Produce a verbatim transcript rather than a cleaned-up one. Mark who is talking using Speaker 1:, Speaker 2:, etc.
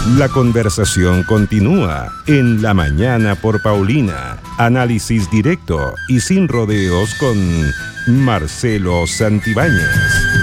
Speaker 1: La conversación continúa en La Mañana por Paulina. Análisis directo y sin rodeos con Marcelo Santibáñez.